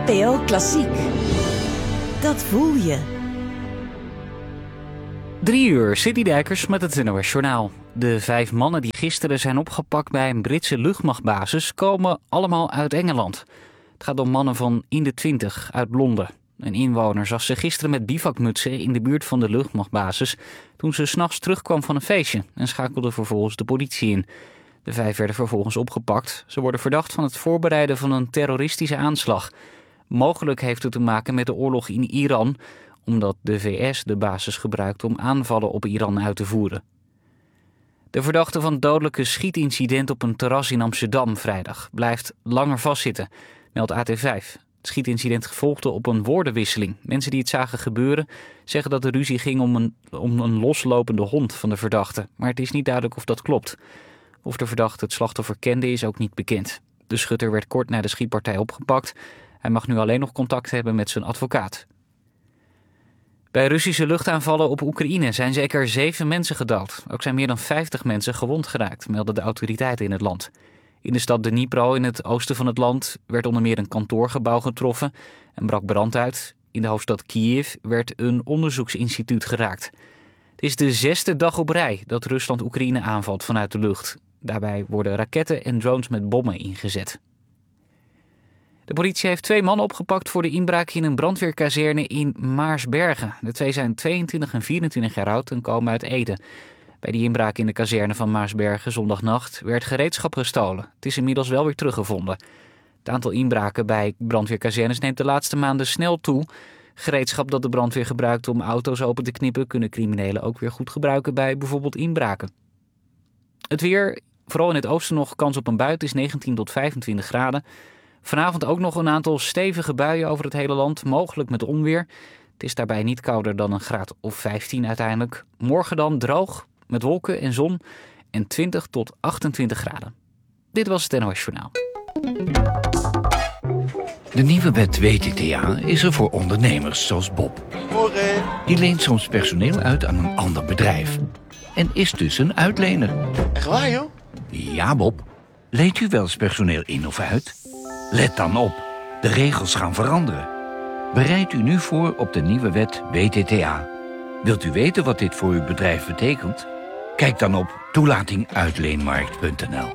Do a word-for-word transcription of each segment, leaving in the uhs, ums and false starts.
N P O Klassiek. Dat voel je. Drie uur, City Dijkers met het N O S Journaal. De vijf mannen die gisteren zijn opgepakt bij een Britse luchtmachtbasis komen allemaal uit Engeland. Het gaat om mannen van in de twintig uit Londen. Een inwoner zag ze gisteren met bivakmutsen in de buurt van de luchtmachtbasis toen ze 's nachts terugkwam van een feestje en schakelde vervolgens de politie in. De vijf werden vervolgens opgepakt. Ze worden verdacht van het voorbereiden van een terroristische aanslag. Mogelijk heeft het te maken met de oorlog in Iran, omdat de V S de basis gebruikt om aanvallen op Iran uit te voeren. De verdachte van het dodelijke schietincident op een terras in Amsterdam vrijdag blijft langer vastzitten, meldt A T vijf. Het schietincident volgde op een woordenwisseling. Mensen die het zagen gebeuren zeggen dat de ruzie ging om een, om een loslopende hond van de verdachte. Maar het is niet duidelijk of dat klopt. Of de verdachte het slachtoffer kende is ook niet bekend. De schutter werd kort na de schietpartij opgepakt. Hij mag nu alleen nog contact hebben met zijn advocaat. Bij Russische luchtaanvallen op Oekraïne zijn zeker zeven mensen gedood. Ook zijn meer dan vijftig mensen gewond geraakt, melden de autoriteiten in het land. In de stad Dnipro in het oosten van het land werd onder meer een kantoorgebouw getroffen en brak brand uit. In de hoofdstad Kiev werd een onderzoeksinstituut geraakt. Het is de zesde dag op rij dat Rusland Oekraïne aanvalt vanuit de lucht. Daarbij worden raketten en drones met bommen ingezet. De politie heeft twee mannen opgepakt voor de inbraak in een brandweerkazerne in Maarsbergen. De twee zijn tweeëntwintig en vierentwintig jaar oud en komen uit Ede. Bij die inbraak in de kazerne van Maarsbergen zondagnacht werd gereedschap gestolen. Het is inmiddels wel weer teruggevonden. Het aantal inbraken bij brandweerkazernes neemt de laatste maanden snel toe. Gereedschap dat de brandweer gebruikt om auto's open te knippen kunnen criminelen ook weer goed gebruiken bij bijvoorbeeld inbraken. Het weer, vooral in het oosten nog kans op een bui, is negentien tot vijfentwintig graden. Vanavond ook nog een aantal stevige buien over het hele land, mogelijk met onweer. Het is daarbij niet kouder dan een graad of vijftien uiteindelijk. Morgen dan droog, met wolken en zon en twintig tot achtentwintig graden. Dit was het N O S Journaal. De nieuwe wet W T T A is er voor ondernemers zoals Bob. Die leent soms personeel uit aan een ander bedrijf. En is dus een uitlener. Echt waar, joh? Ja, Bob. Leent u wel eens personeel in of uit? Let dan op. De regels gaan veranderen. Bereid u nu voor op de nieuwe wet W T T A. Wilt u weten wat dit voor uw bedrijf betekent? Kijk dan op toelating uitleenmarkt punt n l.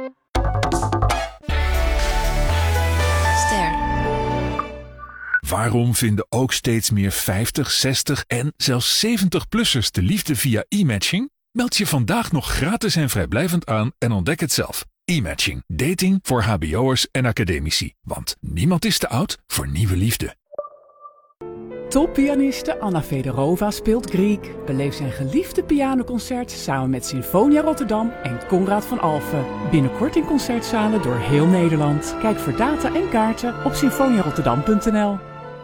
Ster. Waarom vinden ook steeds meer vijftig, zestig en zelfs zeventig-plussers de liefde via e-matching? Meld je vandaag nog gratis en vrijblijvend aan en ontdek het zelf. E-matching. Dating voor hbo'ers en academici. Want niemand is te oud voor nieuwe liefde. Toppianiste Anna Fedorova speelt Griek. Beleef zijn geliefde pianoconcert samen met Sinfonia Rotterdam en Konrad van Alphen. Binnenkort in concertzalen door heel Nederland. Kijk voor data en kaarten op sinfonia rotterdam punt n l.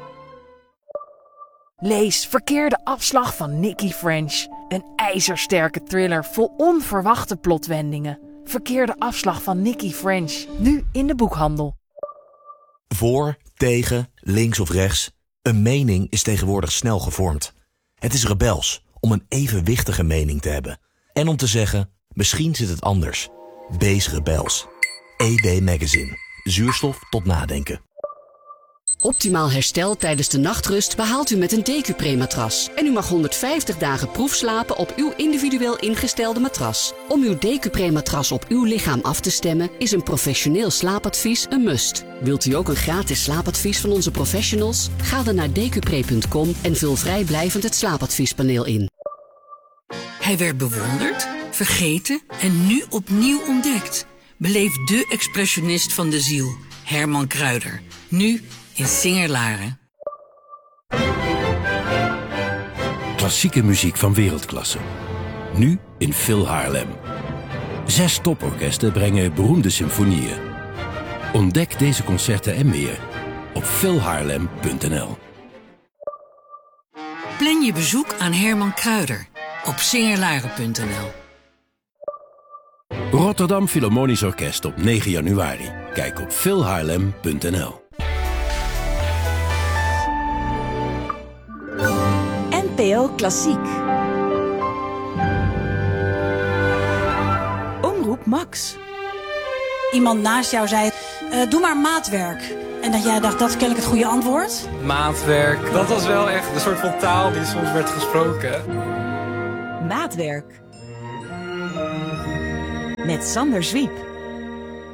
Lees Verkeerde afslag van Nicky French. Een ijzersterke thriller vol onverwachte plotwendingen. Verkeerde afslag van Nicky French. Nu in de boekhandel. Voor, tegen, links of rechts. Een mening is tegenwoordig snel gevormd. Het is rebels om een evenwichtige mening te hebben. En om te zeggen, misschien zit het anders. Wees rebels. E W Magazine. Zuurstof tot nadenken. Optimaal herstel tijdens de nachtrust behaalt u met een Decupre-matras. En u mag honderdvijftig dagen proefslapen op uw individueel ingestelde matras. Om uw Decupre-matras op uw lichaam af te stemmen is een professioneel slaapadvies een must. Wilt u ook een gratis slaapadvies van onze professionals? Ga dan naar decupre punt com en vul vrijblijvend het slaapadviespaneel in. Hij werd bewonderd, vergeten en nu opnieuw ontdekt. Beleef de expressionist van de ziel, Herman Kruider. Nu in Singer-Laren. Klassieke muziek van wereldklasse. Nu in Phil Haarlem. Zes toporkesten brengen beroemde symfonieën. Ontdek deze concerten en meer op phil haarlem punt n l. Plan je bezoek aan Herman Kruider op singerlaren punt n l. Rotterdam Philharmonisch Orkest op negen januari. Kijk op phil haarlem punt n l. N P O Klassiek. Omroep Max. Iemand naast jou zei, uh, doe maar maatwerk. En dat jij dacht, dat is kennelijk het goede antwoord. Maatwerk, dat was wel echt een soort van taal die soms werd gesproken. Maatwerk. Met Sander Zwiep.